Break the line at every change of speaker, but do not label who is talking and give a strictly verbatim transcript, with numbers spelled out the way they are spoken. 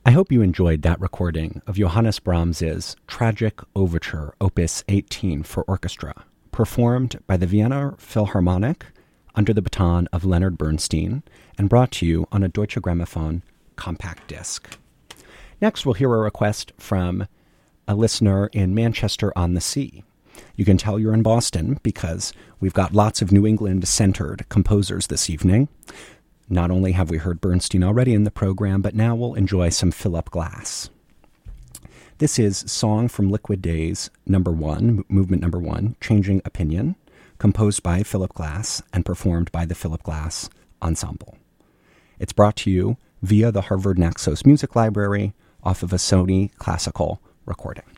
I hope you enjoyed that recording of Johannes Brahms's Tragic Overture, Opus eighteen for orchestra, performed by the Vienna Philharmonic under the baton of Leonard Bernstein and brought to you on a Deutsche Grammophon compact disc. Next, we'll hear a request from a listener in Manchester-on-the-Sea. You can tell you're in Boston because we've got lots of New England-centered composers this evening. Not only have we heard Bernstein already in the program, but now we'll enjoy some Philip Glass. This is Song from Liquid Days, number one, movement number one, Changing Opinion, composed by Philip Glass and performed by the Philip Glass Ensemble. It's brought to you via the Harvard Naxos Music Library off of a Sony Classical recording.